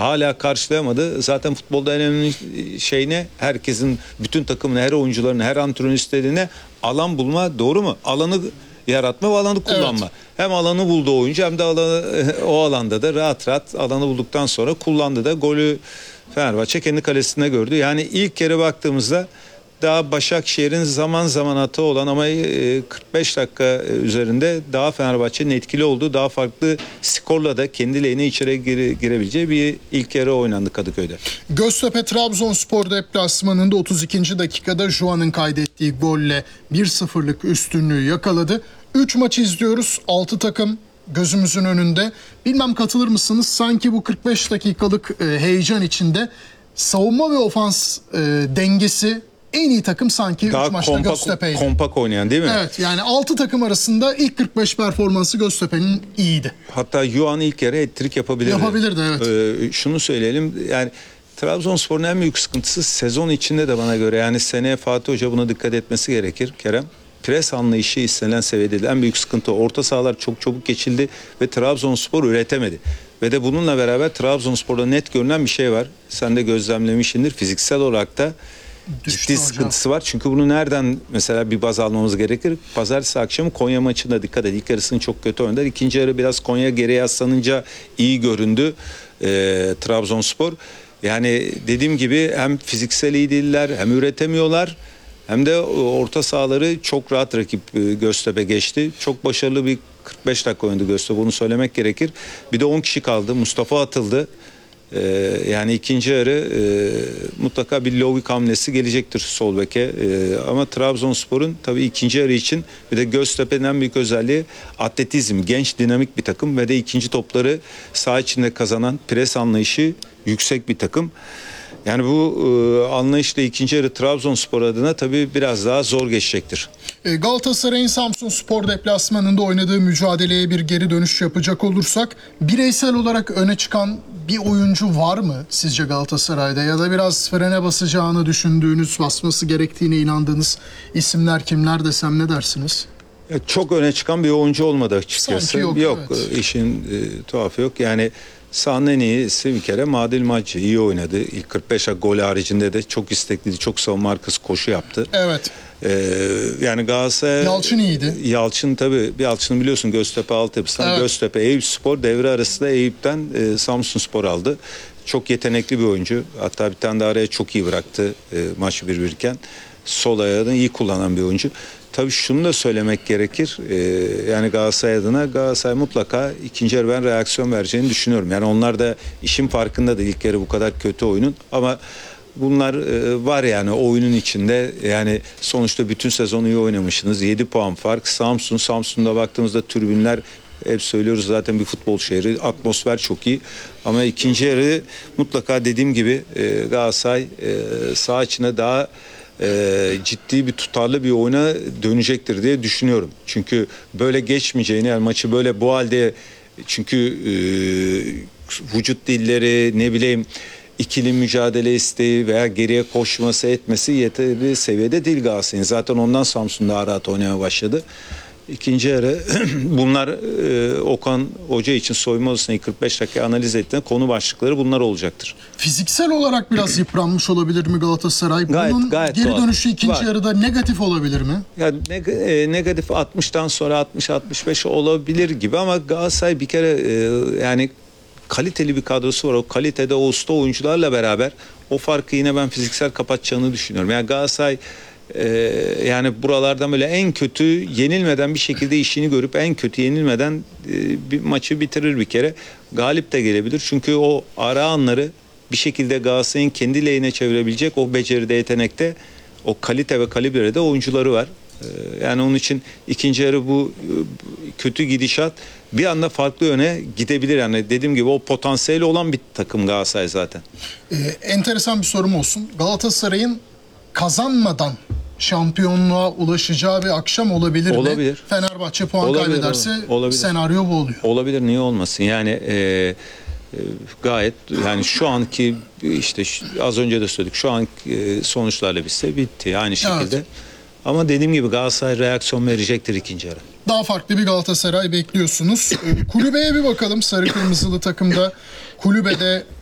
hala karşılayamadı. Zaten futbolda en önemli şey ne? Herkesin, bütün takımın, her oyuncuların, her antrenör istediğine alan bulma, doğru mu? Alanı yaratma ve alanı kullanma. Evet. Hem alanı buldu oyuncu, hem de o alanda da rahat rahat alanı bulduktan sonra kullandı da golü Fenerbahçe kendi kalesinde gördü. Yani ilk kere baktığımızda daha Başakşehir'in zaman zaman hata olan ama 45 dakika üzerinde daha Fenerbahçe'nin etkili olduğu, daha farklı skorla da kendi lehine içeri girebileceği bir ilk yarı oynandı Kadıköy'de. Göztepe Trabzonspor deplasmanında 32. dakikada Juan'ın kaydettiği golle 1-0'lık üstünlüğü yakaladı. 3 maç izliyoruz. 6 takım gözümüzün önünde. Bilmem katılır mısınız? Sanki bu 45 dakikalık heyecan içinde savunma ve ofans dengesi en iyi takım sanki 3 maçta Göztepe'ydi. Kompak oynayan değil mi? Evet, yani 6 takım arasında ilk 45 performansı Göztepe'nin iyiydi. Hatta Juan ilk yarı hat-trick yapabilirdi. Yapabilirdi, evet. Şunu söyleyelim, yani Trabzonspor'un en büyük sıkıntısı sezon içinde de bana göre, yani seneye Fatih Hoca buna dikkat etmesi gerekir Kerem. Pres anlayışı istenilen seviyede değil. En büyük sıkıntı, orta sahalar çok çabuk geçildi ve Trabzonspor üretemedi. Ve de bununla beraber Trabzonspor'da net görünen bir şey var. Sen de gözlemlemişsindir. Fiziksel olarak da ciddi sıkıntısı var. Çünkü bunu nereden mesela bir baz almamız gerekir? Pazartesi akşamı Konya maçında dikkat et. İlk yarısını çok kötü oynadı. İkinci yarı biraz Konya geriye yaslanınca iyi göründü Trabzonspor. Yani dediğim gibi hem fiziksel iyi değiller, hem üretemiyorlar, hem de orta sahaları çok rahat rakip Göztepe geçti. Çok başarılı bir 45 dakika oynadı Göztepe, bunu söylemek gerekir. Bir de 10 kişi kaldı. Mustafa atıldı. Yani ikinci yarı mutlaka bir Lovik hamlesi gelecektir sol beke. Ama Trabzonspor'un tabii ikinci yarı için bir de Göztepe'nin en büyük özelliği atletizm. Genç, dinamik bir takım ve de ikinci topları saha içinde kazanan, pres anlayışı yüksek bir takım. Yani bu anlayışla ikinci yarı Trabzonspor adına tabii biraz daha zor geçecektir. Galatasaray'ın Samsunspor deplasmanında oynadığı mücadeleye bir geri dönüş yapacak olursak, bireysel olarak öne çıkan bir oyuncu var mı sizce Galatasaray'da, ya da biraz frene basacağını düşündüğünüz, basması gerektiğine inandığınız isimler kimler desem ne dersiniz? Çok öne çıkan bir oyuncu olmadı açıkçası. Sanki yok, evet. İşin tuhafı yok. Yani sahanın en iyisi bir kere Madil Macci iyi oynadı. İlk 45 gol haricinde de çok istekliydi. Çok savunma arkası koşu yaptı. Evet. Yani Galatasaray... Yalçın iyiydi. Yalçın tabii, bir Yalçın'ı biliyorsun Göztepe altyapısından. Evet. Göztepe, Eyüpspor devre arasında Eyüp'ten Samsunspor aldı. Çok yetenekli bir oyuncu. Hatta bir tane de araya çok iyi bıraktı maç 1-1 iken. Sol ayağını iyi kullanan bir oyuncu. Tabii şunu da söylemek gerekir. Yani Galatasaray adına, Galatasaray mutlaka ikinci yarı ben reaksiyon vereceğini düşünüyorum. Yani onlar da işin farkında da ilk yarı bu kadar kötü oyunun. Ama bunlar var yani oyunun içinde. Yani sonuçta bütün sezonu iyi oynamışsınız. 7 puan fark. Samsun'da baktığımızda tribünler, hep söylüyoruz zaten, bir futbol şehri. Atmosfer çok iyi. Ama ikinci yarı mutlaka dediğim gibi Galatasaray saha içine daha ciddi bir, tutarlı bir oyuna dönecektir diye düşünüyorum. Çünkü böyle geçmeyeceğini, yani maçı böyle bu halde, çünkü vücut dilleri, ne bileyim, ikili mücadele isteği veya geriye koşması etmesi yeterli seviyede değil Galatasaray'ın. Zaten ondan Samsun daha rahat oynamaya başladı. İkinci yarı bunlar Okan Hoca için soyunma odasında 45 dakika analiz ettiğinde konu başlıkları bunlar olacaktır. Fiziksel olarak biraz yıpranmış olabilir mi Galatasaray? Bunun gayet geri doğal. dönüşü ikinci yarıda negatif olabilir mi? Yani negatif 60'tan sonra 60-65 olabilir gibi, ama Galatasaray bir kere yani kaliteli bir kadrosu var. O kalitede usta oyuncularla beraber o farkı yine ben fiziksel kapatacağını düşünüyorum. Yani Galatasaray yani buralardan böyle en kötü yenilmeden bir şekilde işini görüp en kötü yenilmeden bir maçı bitirir bir kere. Galip de gelebilir. Çünkü o ara anları bir şekilde Galatasaray'ın kendi lehine çevirebilecek o beceride, yetenekte, o kalite ve kalibrede oyuncuları var. Yani onun için ikinci yarı bu kötü gidişat bir anda farklı yöne gidebilir. Yani dediğim gibi o potansiyeli olan bir takım Galatasaray zaten. Enteresan bir sorum olsun. Galatasaray'ın kazanmadan şampiyonluğa ulaşacağı bir akşam olabilir mi? Fenerbahçe puan kaybederse senaryo bu oluyor. Olabilir, niye olmasın? Yani gayet, yani şu anki işte az önce de söyledik, şu an sonuçlarla bitse bitti aynı şekilde. Evet. Ama dediğim gibi Galatasaray reaksiyon verecektir ikinci yarı. Daha farklı bir Galatasaray bekliyorsunuz. Kulübeye bir bakalım. Sarı kırmızılı takımda kulübede